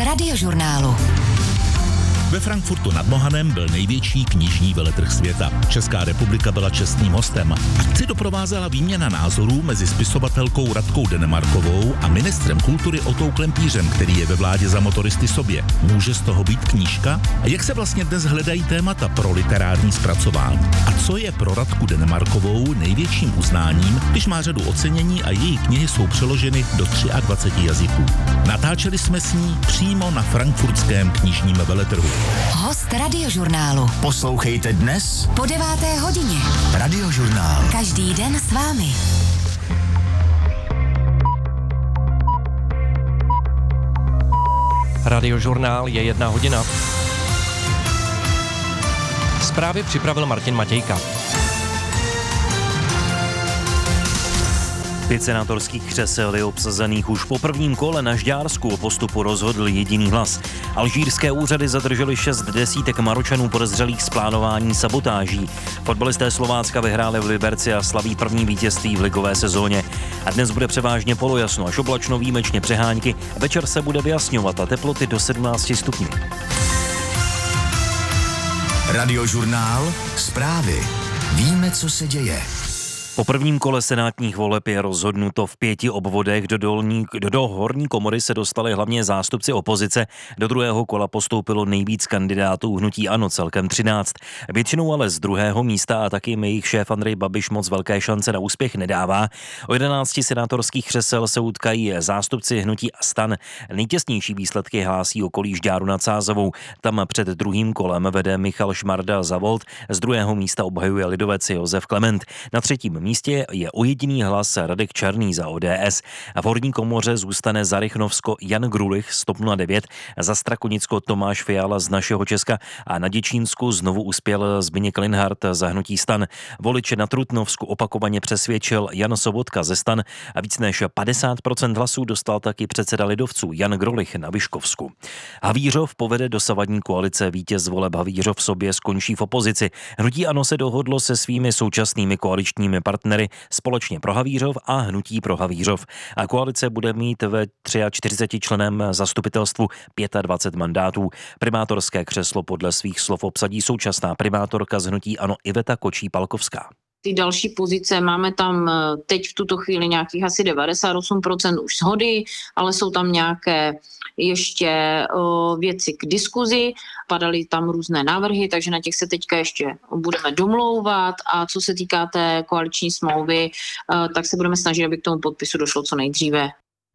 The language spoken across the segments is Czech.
Radiožurnálu. Ve Frankfurtu nad Mohanem byl největší knižní veletrh světa. Česká republika byla čestným hostem. Akci doprovázela výměna názorů mezi spisovatelkou Radkou Denemarkovou a ministrem kultury Otou Klempířem, který je ve vládě za motoristy sobě. Může z toho být knížka? A jak se vlastně dnes hledají témata pro literární zpracování? A co je pro Radku Denemarkovou největším uznáním, když má řadu ocenění a její knihy jsou přeloženy do 23 jazyků? Natáčeli jsme s ní přímo na frankfurtském knižním veletrhu. Host Radiožurnálu. Poslouchejte dnes Po 9. hodině. Radiožurnál. Každý den s vámi. Radiožurnál je 1 hodina. Zprávy připravil Martin Matějka. 5 senátorských křesel je obsazených už po prvním kole. Na Žďársku o postupu rozhodl jediný hlas. Alžírské úřady zadržely 6 desítek Maročanů podezřelých z plánování sabotáží. Fotbalisté Slovácka vyhráli v Liberci a slaví první vítězství v ligové sezóně. A dnes bude převážně polojasno až oblačno, výjimečně přehánky. Večer se bude vyjasňovat a teploty do 17 stupňů. Radiožurnál. Zprávy. Víme, co se děje. Po prvním kole senátních voleb je rozhodnuto v 5 obvodech. Do horní komory se dostali hlavně zástupci opozice. Do druhého kola postoupilo nejvíc kandidátů hnutí ANO, celkem 13. Většinou ale z druhého místa a taky jejich šéf Andrej Babiš moc velké šance na úspěch nedává. O 11 senátorských křesel se utkají zástupci hnutí STAN. Nejtěsnější výsledky hlásí okolí Žďáru nad Sázavou. Tam před druhým kolem vede Michal Šmarda za Volt. Z druhého místa obhajuje lidovec Josef Klement. Na třetím místě je o jediný hlas Radek Černý za ODS. A v horní komoře zůstane za Rychnovsko Jan Grulich z TOP 09, za Strakonicko Tomáš Fiala z Našeho Česka a na Děčínsku znovu uspěl Zbyněk Linhart za hnutí STAN. Voliče na Trutnovsku opakovaně přesvědčil Jan Sobotka ze STAN a víc než 50% hlasů dostal taky předseda lidovců Jan Grolich na Vyškovsku. Havířov povede dosavadní koalice. Vítěz voleb Havířov v sobě skončí v opozici. Hnutí ANO se dohodlo se svými současnými koaličními partnery Společně pro Havířov a Hnutí pro Havířov. A koalice bude mít ve 43 členem zastupitelstvu 25 mandátů. Primátorské křeslo podle svých slov obsadí současná primátorka z hnutí ANO Iveta Kočí-Palkovská. Ty další pozice, máme tam teď v tuto chvíli nějakých asi 98% už shody, ale jsou tam nějaké ještě věci k diskuzi, padaly tam různé návrhy, takže na těch se teďka ještě budeme domlouvat a co se týká té koaliční smlouvy, tak se budeme snažit, aby k tomu podpisu došlo co nejdříve.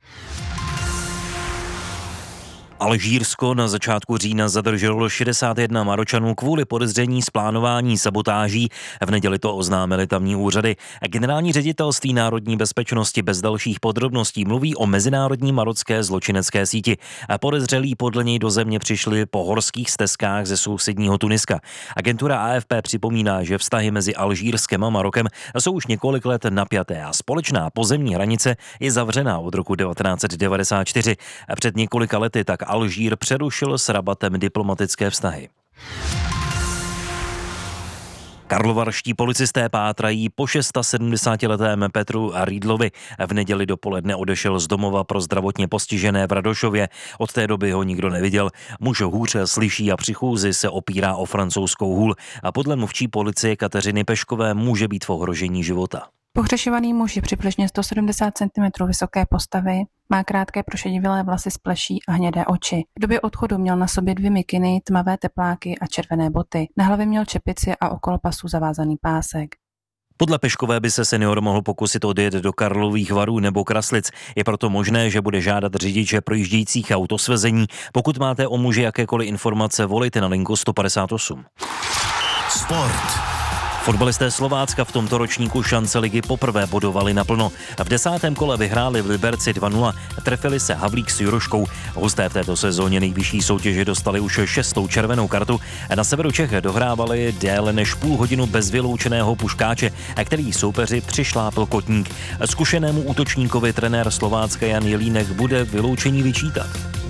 Alžírsko na začátku října zadrželo 61 Maročanů kvůli podezření z plánování sabotáží. V neděli to oznámili tamní úřady. Generální ředitelství národní bezpečnosti bez dalších podrobností mluví o mezinárodní marocké zločinecké síti. Podezřelí podle něj do země přišli po horských stezkách ze sousedního Tuniska. Agentura AFP připomíná, že vztahy mezi Alžírskem a Marokem jsou už několik let napjaté a společná pozemní hranice je zavřená od roku 1994. Před několika lety tak Alžír přerušil s Rabatem diplomatické vztahy. Karlovarští policisté pátrají po 76letém Petru Rýdlovi. V neděli dopoledne odešel z domova pro zdravotně postižené v Radošově. Od té doby ho nikdo neviděl. Muž hůře slyší a při chůzi se opírá o francouzskou hůl. A podle mluvčí policie Kateřiny Peškové může být v ohrožení života. Pohřešovaný muž je přibližně 170 cm vysoké postavy, má krátké prošedivělé vlasy z pleší a hnědé oči. V době odchodu měl na sobě 2 mikiny, tmavé tepláky a červené boty. Na hlavě měl čepici a okolo pasu zavázaný pásek. Podle Peškové by se senior mohl pokusit odjet do Karlových Varů nebo Kraslic. Je proto možné, že bude žádat řidiče projíždějících aut o svezení. Pokud máte o muži jakékoliv informace, volejte na linku 158. Sport. Fotbalisté Slovácka v tomto ročníku šance ligy poprvé bodovali naplno. V 10. kole vyhráli v Liberci 2-0, trefili se Havlík s Juroškou. Hosté v této sezóně nejvyšší soutěže dostali už 6. červenou kartu. Na severu Čech dohrávali déle než půl hodinu bez vyloučeného Puškáče, který soupeři přišlápl kotník. Zkušenému útočníkovi trenér Slovácka Jan Jelínek bude vyloučení vyčítat.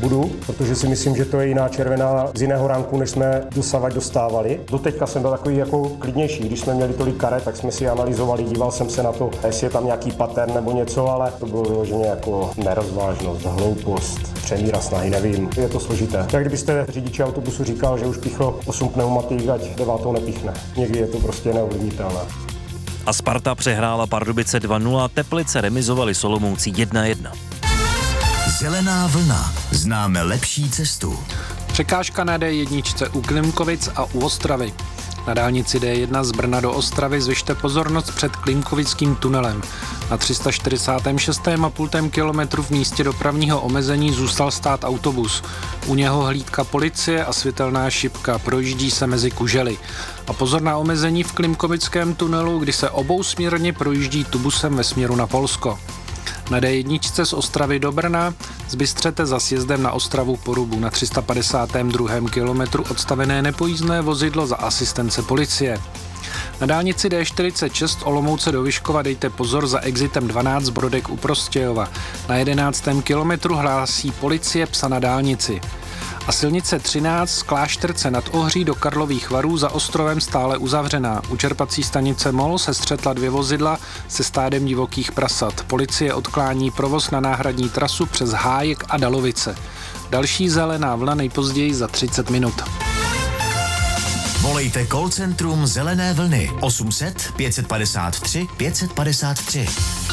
nebudu, protože si myslím, že to je jiná červená z jiného ranku, než jsme dosavať dostávali. Doteďka jsem byl takový jako klidnější, když jsme měli tolik karet, tak jsme si analyzovali, díval jsem se na to, jestli je tam nějaký pattern nebo něco, ale to bylo vyloženě jako nerozvážnost, hloupost, přemíra snahy, nevím. Je to složité. Tak kdybyste řidiči autobusu říkal, že už pichl 8 pneumatik, ať 9. nepichne. Někdy je to prostě neovlivnitelné. A Sparta přehrála Pardubice 2-0, Teplice remizovali s Olomoucí 1-1. Zelená vlna. Známe lepší cestu. Překážka na D1 u Klimkovic a u Ostravy. Na dálnici D1 z Brna do Ostravy zvyšte pozornost před Klimkovickým tunelem. Na 346,5 kilometru v místě dopravního omezení zůstal stát autobus. U něho hlídka policie a světelná šipka, projíždí se mezi kužely. A pozor na omezení v Klimkovickém tunelu, kdy se obousměrně projíždí tubusem ve směru na Polsko. Na D1 z Ostravy do Brna zbystřete za sjezdem na Ostravu Porubu. Na 352. kilometru odstavené nepojízdné vozidlo za asistence policie. Na dálnici D46 Olomouce do Vyškova dejte pozor za exitem 12 Brodek u Prostějova. Na 11. kilometru hlásí policie psa na dálnici. A silnice 13 z Klášterce nad Ohří do Karlových Varů za ostrovem stále uzavřená. U čerpací stanice MOL se střetla 2 vozidla se stádem divokých prasat. Policie odklání provoz na náhradní trasu přes Hájek a Dalovice. Další zelená vlna nejpozději za 30 minut. Volejte call centrum Zelené vlny 800 553 553.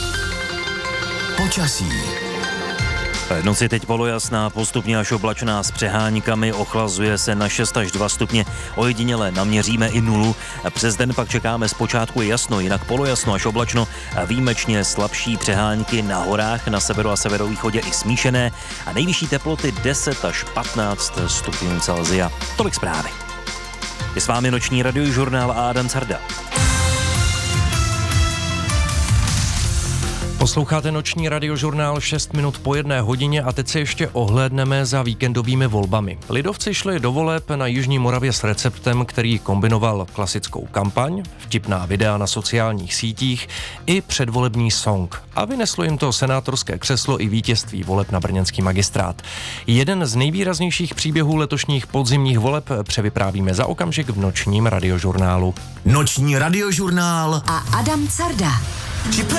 Počasí. V noci teď polojasná, postupně až oblačná s přeháníkami, ochlazuje se na 6 až 2 stupně, ojediněle naměříme i 0. Přes den pak čekáme zpočátku jasno, jinak polojasno až oblačno, výjimečně slabší přehánky na horách, na severu a severovýchodě i smíšené a nejvyšší teploty 10 až 15 stupňů Celsia. Tolik zprávy. Je s vámi noční radiožurnál a Adam Carda. Posloucháte noční radiožurnál 6 minut po 1 hodině a teď se ještě ohlédneme za víkendovými volbami. Lidovci šli do voleb na Jižní Moravě s receptem, který kombinoval klasickou kampaň, vtipná videa na sociálních sítích i předvolební song. A vyneslo jim to senátorské křeslo i vítězství voleb na brněnský magistrát. Jeden z nejvýraznějších příběhů letošních podzimních voleb převyprávíme za okamžik v nočním radiožurnálu. Noční radiožurnál A Adam Carda.